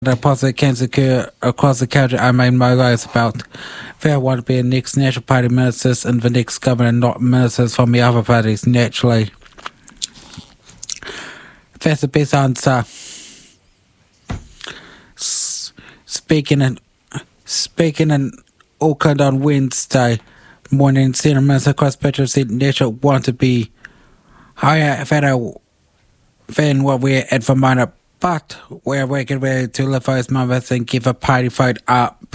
The positive cancer occur across the country. I made my lies about there want to be the next National Party ministers and the next governor, not ministers from the other parties, naturally. That's the best answer. Speaking in Auckland on Wednesday morning, Senior Minister Chris Petro said National want to be higher than what we're at the moment, but we're working ready to lift those numbers and give a party vote up.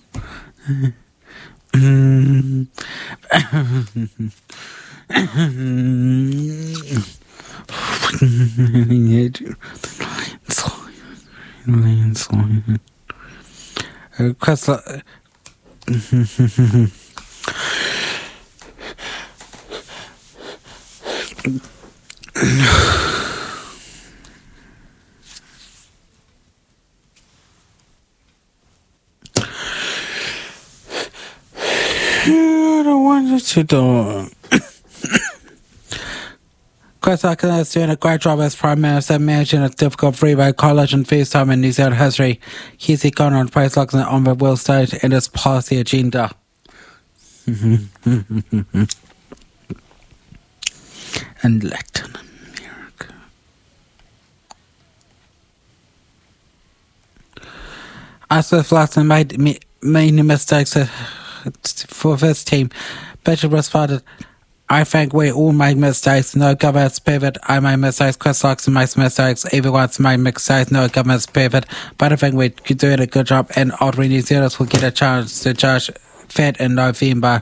I don't want to do. Chris Luxon is doing a great job as Prime Minister, managing a difficult three-way coalition first time in New Zealand history. Here's the economy on Praise Luxon on the world stage and his policy agenda. In Latin America. Asif Luxon made many mistakes for this team. Bishop responded, I think we all make mistakes. No government's perfect. I make mistakes. Chris Luxon makes mistakes. Everyone's made mistakes. No government's perfect. But I think we're doing a good job, and ultimately New Zealanders will get a chance to judge that in November.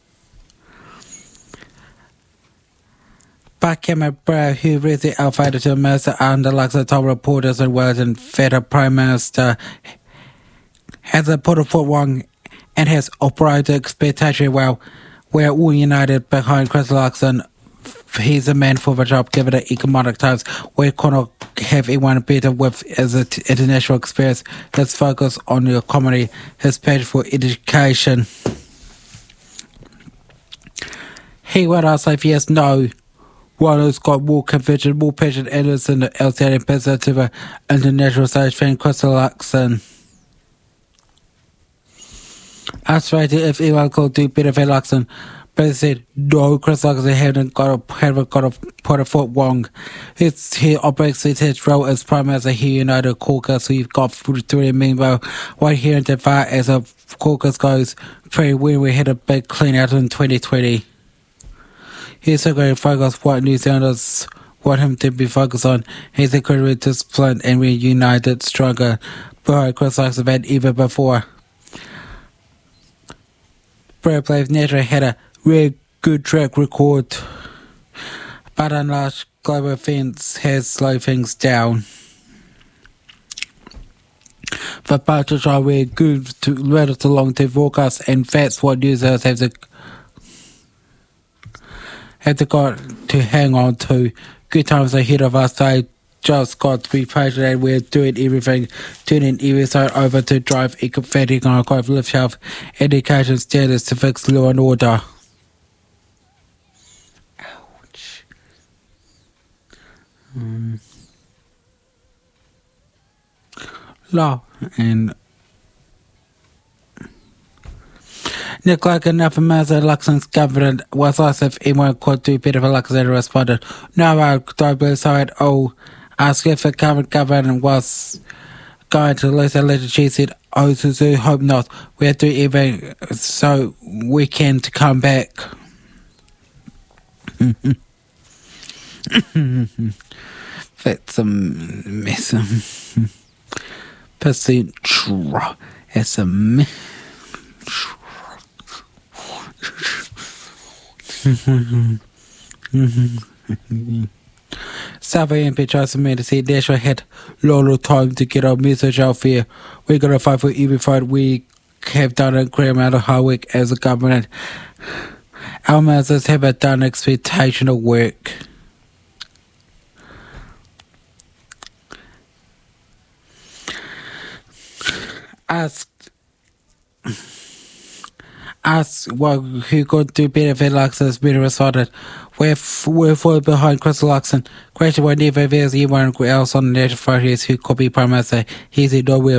But Cameron Brown, who recently elevated to Minister under Luxon, told reporters in Wellington that the Prime Minister hasn't put a foot wrong and has operated expectationally well. We're all united behind Chris Luxon. He's a man for the job, given the economic times. We cannot have anyone better with his international experience, his focus on the economy, his passion for education. He went on to say, yes, no. One who's got more conviction, more passion, and is an outstanding person to the international stage than Chris Luxon. Asked if anyone could do better than Luxon, but he said, no, Chris Luxon haven't got to put a foot wrong. He operates his role as Prime Minister here United Caucus, so you've got 3 meanwhile, right here in the far as a caucus goes, pretty when we had a big clean out in 2020. He's so going to focus what New Zealanders want him to be focused on. He's incredibly disciplined and we're united stronger behind Chris Luxon than ever before. Brad Blaze naturally had a really good track record, but unlike global events has slowed things down. The budgets are really good to relative long-term forecasts, and that's what users have got to hang on to. Good times ahead of us. They just got to be patient, and we're doing everything, turning every side over to drive economic growth, lift health, education standards to fix law and order. Ouch. Law and Nick like enough Minister Luxon's government was asked if anyone could do better for Luxon, responded, no, I don't believe so at all. Asked if the current government was going to lose the legislation, she said, oh, Suzu, hope not. We have to do everything so we can to come back. That's a mess. Percent it's a mess. Southern MP Charles Made said National had a lot of time to get our message out there. We're going to fight for every fight. We have done a great amount of hard work as a government. Our ministers have done expectational work. Asked who could do better than Luxon's better responded. We're fully behind Chris Luxon. Question whenever there's anyone else on the national frontiers who could be Prime Minister. He said, no, we're